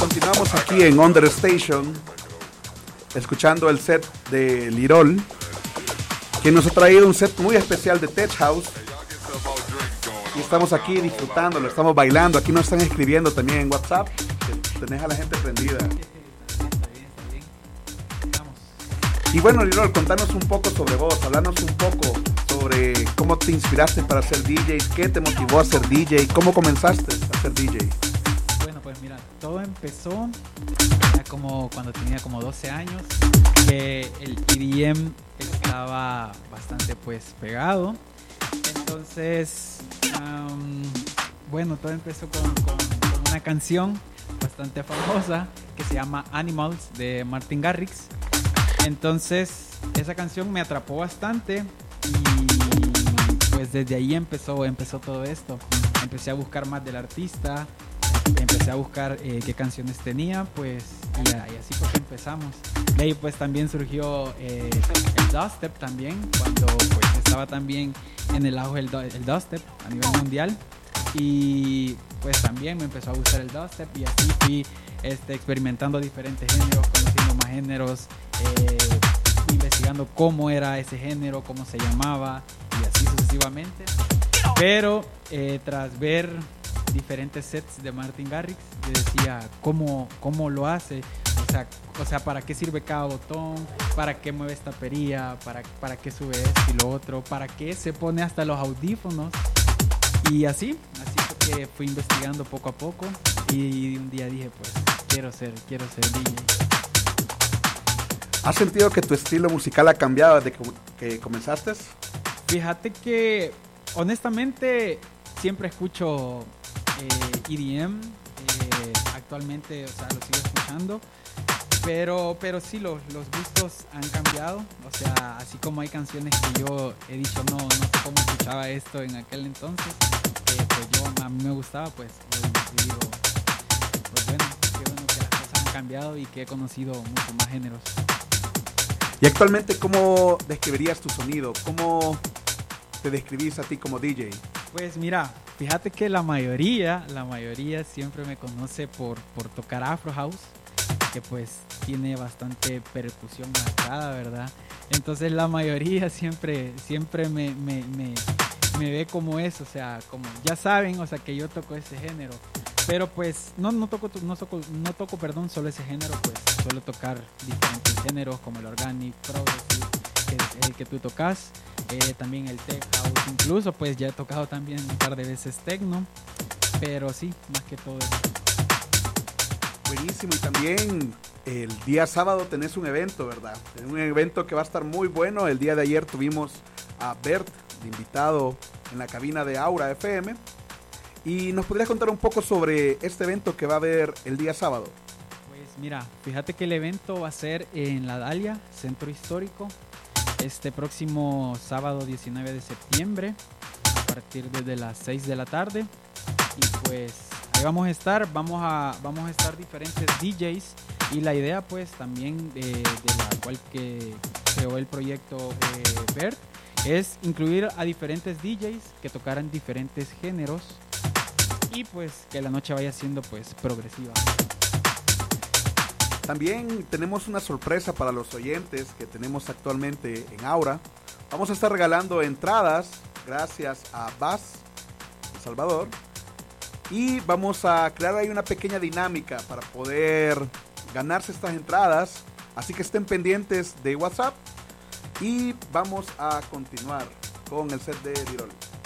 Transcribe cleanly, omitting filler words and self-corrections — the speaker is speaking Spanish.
Continuamos aquí en Under Station, escuchando el set de Lirol, que nos ha traído un set muy especial de Tech House. Y estamos aquí disfrutándolo, estamos bailando. Aquí nos están escribiendo también en WhatsApp, que tenés a la gente prendida. Y bueno, Lirol, contanos un poco sobre vos, hablanos un poco sobre cómo te inspiraste para ser DJ, qué te motivó a ser DJ, cómo comenzaste a ser DJ. Bueno, pues mira, todo empezó ya como cuando tenía como 12 años, que el EDM estaba bastante pues pegado. Entonces, bueno, todo empezó con una canción bastante famosa que se llama Animals de Martin Garrix. Entonces, esa canción me atrapó bastante y pues desde ahí empezó todo esto. Empecé a buscar más del artista, empecé a buscar qué canciones tenía, pues, y así fue que empezamos. De ahí pues también surgió el dubstep también, cuando pues estaba también en el auge el dubstep a nivel mundial. Y pues también me empezó a gustar el dubstep y así fui experimentando diferentes géneros, conociendo más géneros, investigando cómo era ese género, cómo se llamaba y así sucesivamente. Pero tras ver diferentes sets de Martin Garrix, yo decía cómo lo hace, o sea, para qué sirve cada botón, para qué mueve esta perilla, para qué sube esto y lo otro, para qué se pone hasta los audífonos. Y así fue que fui investigando poco a poco y un día dije, pues quiero ser DJ. ¿Has sentido que tu estilo musical ha cambiado desde que comenzaste? Fíjate que honestamente siempre escucho EDM, actualmente, o sea, lo sigo escuchando, pero sí, los gustos han cambiado. O sea, así como hay canciones que yo he dicho no sé cómo escuchaba esto en aquel entonces, pues a mí me gustaba, pues yo digo, pues bueno, qué bueno que las cosas han cambiado y que he conocido muchos más géneros. Y actualmente, ¿cómo describirías tu sonido? ¿Cómo te describís a ti como DJ? Pues mira, fíjate que la mayoría siempre me conoce por tocar Afro House, que pues tiene bastante percusión marcada, ¿verdad? Entonces la mayoría siempre me ve como eso, o sea, como ya saben, o sea, que yo toco ese género. Pero pues no toco solo ese género, pues suelo tocar diferentes géneros como el organic, progressive, que es el que tú tocas, también el tech house, incluso pues ya he tocado también un par de veces techno, pero sí, más que todo eso. Buenísimo, y también el día sábado tenés un evento, ¿verdad? Un evento que va a estar muy bueno. El día de ayer tuvimos a Bert de invitado en la cabina de Aura FM. ¿Y nos podrías contar un poco sobre este evento que va a haber el día sábado? Pues mira, fíjate que el evento va a ser en La Dalia, Centro Histórico, este próximo sábado 19 de septiembre, a partir de las 6 de la tarde. Y pues ahí vamos a estar diferentes DJs, y la idea pues también de la cual que creó el proyecto Bert es incluir a diferentes DJs que tocaran diferentes géneros y pues que la noche vaya siendo pues progresiva. También tenemos una sorpresa para los oyentes que tenemos actualmente en Aura. Vamos a estar regalando entradas gracias a Baz El Salvador, y vamos a crear ahí una pequeña dinámica para poder ganarse estas entradas, así que estén pendientes de WhatsApp y vamos a continuar con el set de Lirol.